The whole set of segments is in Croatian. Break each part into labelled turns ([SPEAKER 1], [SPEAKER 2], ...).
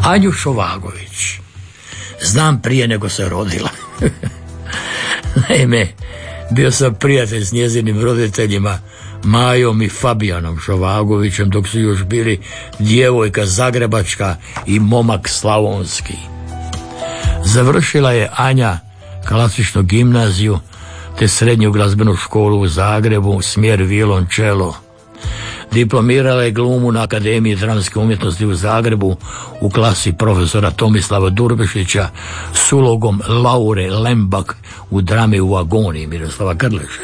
[SPEAKER 1] Anju Šovagović znam prije nego se rodila. Naime, bio sam prijatelj s njezinim roditeljima Majom i Fabijanom Šovagovićem dok su još bili djevojka zagrebačka i momak slavonski. Završila je Anja klasičnu gimnaziju te srednju glazbenu školu u Zagrebu, smjer violončelo. Diplomirala je glumu na Akademiji dramske umjetnosti u Zagrebu u klasi profesora Tomislava Durbešića s ulogom Laure Lembak u drami U agoniji Miroslava Krleže.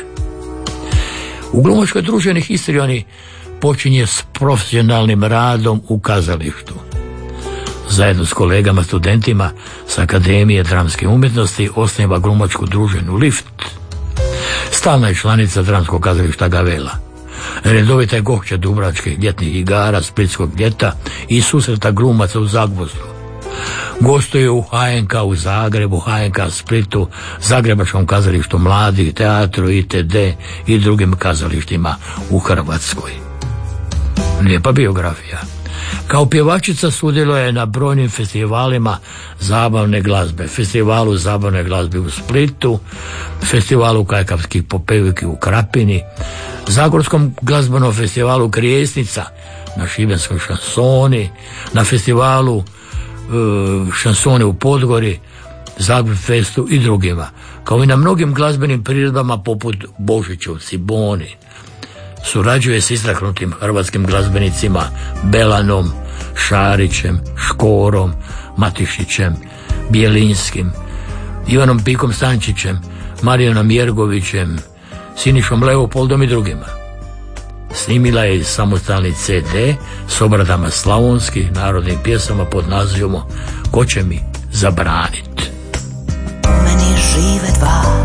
[SPEAKER 1] U glumačkoj družini histrioni počinje s profesionalnim radom u kazalištu. Zajedno s kolegama studentima s Akademije dramske umjetnosti osniva glumačku družinu Lift. Stalna je članica dramskog kazališta Gavela. Redovita je gošća dubrovačkih ljetnih igara, splitskog ljeta i susreta glumaca u Zagvozdu. Gostuje u HNK u Zagrebu, HNK Splitu, Zagrebačkom kazalištu mladih, teatru ITD i drugim kazalištima u Hrvatskoj. Lijepa biografija. Kao pjevačica sudjeluje na brojnim festivalima zabavne glazbe. Festivalu zabavne glazbe u Splitu, festivalu kajkavskih popeviki u Krapini, Zagorskom glazbenom festivalu Krijesnica na šibenskoj šansoni, na festivalu šansone u Podgori, Zagreb festu i drugima, kao i na mnogim glazbenim priredbama poput Božićevci, Boni. Surađuje s istaknutim hrvatskim glazbenicima Belanom, Šarićem, Škorom, Matišićem, Bijelinskim, Ivanom Pikom Stančićem, Marijanom Jergovićem, Sinišom Leopoldom i drugima. Snimila je samostalni CD s obradama slavonskih narodnih pjesama pod nazivom Ko će mi zabranit.
[SPEAKER 2] U meni žive dva